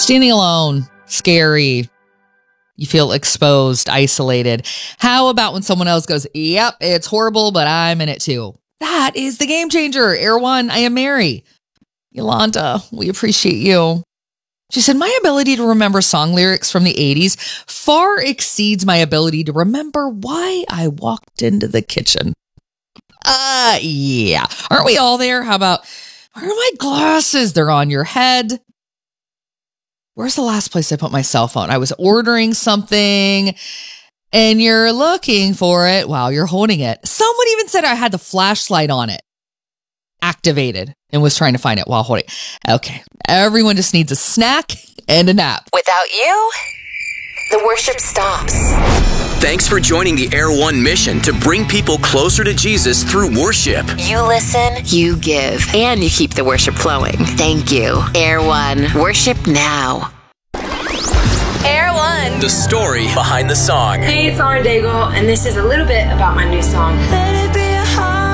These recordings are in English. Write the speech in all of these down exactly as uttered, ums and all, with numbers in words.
Standing alone, scary. You feel exposed, isolated. How about when someone else goes, yep, it's horrible, but I'm in it too? That is the game changer. Air One, I am Mary. Yolanda, we appreciate you. She said, my ability to remember song lyrics from the eighties far exceeds my ability to remember why I walked into the kitchen. Uh, yeah. Aren't we all there? How about, where are my glasses? They're on your head. Where's the last place I put my cell phone? I was ordering something and you're looking for it while you're holding it. Someone even said I had the flashlight on it activated and was trying to find it while holding it. Okay. Everyone just needs a snack and a nap. Without you, the worship stops. Thanks for joining the Air One mission to bring people closer to Jesus through worship. You listen, you give, and you keep the worship flowing. Thank you. Air One, worship now. Air One. The story behind the song. Hey, it's Lauren Daigle, and this is a little bit about my new song. Let it be a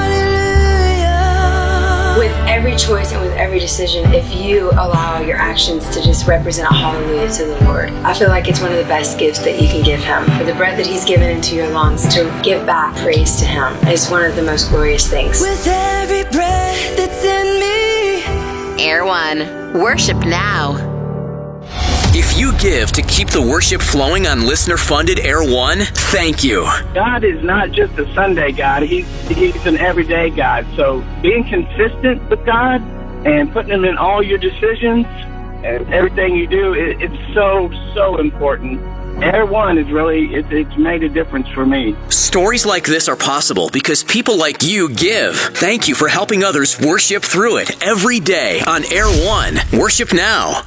hallelujah. With every choice and with every decision, if you allow your actions to just represent a hallelujah to the Lord, I feel like it's one of the best gifts that you can give Him. For the breath that He's given into your lungs, to give back praise to Him is one of the most glorious things. With every breath that's in me. Air One, worship now. If you give to keep the worship flowing on listener-funded Air One, thank you. God is not just a Sunday God. He's, he's an everyday God. So being consistent with God and putting Him in all your decisions and everything you do, it, it's so, so important. Air One is really, it, it's made a difference for me. Stories like this are possible because people like you give. Thank you for helping others worship through it every day on Air One. Worship now.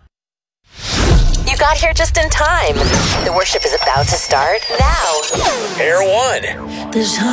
You got here just in time. The worship is about to start now. Air One. There's